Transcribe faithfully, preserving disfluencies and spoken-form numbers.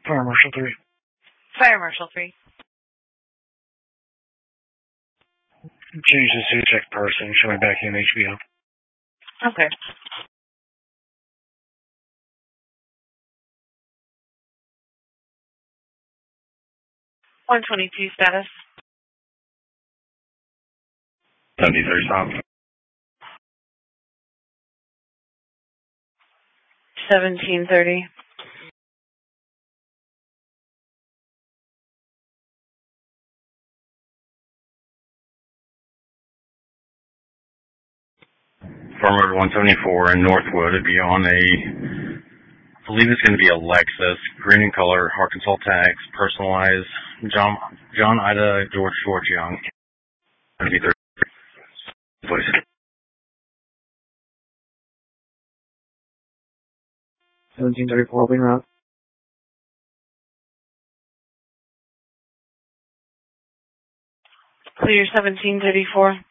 Fire Marshal three. Fire Marshal three. Change this to check person. Show me back in H B O. Okay. one twenty-two status. seventy-three stop. seventeen thirty. Farmer one seventy-four in Northwood. It'd be on a, I believe it's going to be a Lexus, green in color, Arkansas tax, personalized, John John Ida George George Young. seventy-three, please. seventeen thirty-four, open route. Clear seventeen thirty-four.